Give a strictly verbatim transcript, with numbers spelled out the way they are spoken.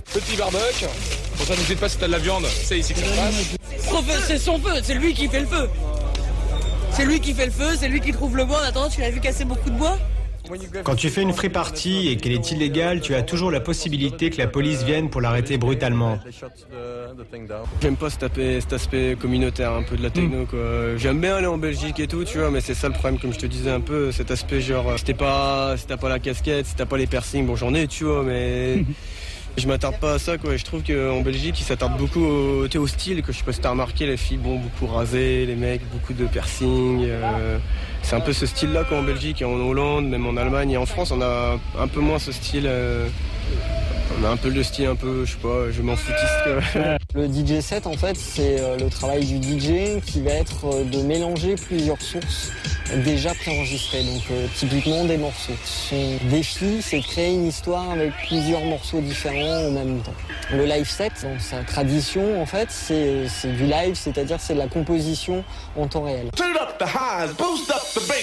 Petit barbecue, pour ça n'hésite pas si t'as de la viande, c'est ici que ça se passe. C'est son feu, c'est lui qui fait le feu. C'est lui qui fait le feu, c'est lui qui trouve le bois. En attendant, tu l'as vu casser beaucoup de bois ? Quand tu fais une free party et qu'elle est illégale, tu as toujours la possibilité que la police vienne pour l'arrêter brutalement. J'aime pas cet aspect, cet aspect communautaire un peu de la techno, quoi. J'aime bien aller en Belgique et tout, tu vois, mais c'est ça le problème, comme je te disais un peu, cet aspect genre, si t'es pas, si t'as pas la casquette, si t'as pas les piercings, bon j'en ai, tu vois, mais je m'attarde pas à ça, quoi. Je trouve qu'en Belgique, ils s'attardent beaucoup au, au style, que je sais pas si t'as remarqué, les filles, bon, beaucoup rasées, les mecs, beaucoup de piercings. Euh, c'est un peu ce style-là, quoi, en Belgique et en Hollande, même en Allemagne et en France, on a un peu moins ce style. Euh, on a un peu le style, un peu, je sais pas, je m'en foutiste, quoi. Le D J set, en fait, c'est le travail du D J qui va être de mélanger plusieurs sources déjà préenregistrées. Donc, euh, typiquement des morceaux. Son défi, c'est de créer une histoire avec plusieurs morceaux différents en même temps. Le live set, dans sa tradition, en fait, c'est du live, c'est-à-dire c'est de la composition en temps réel.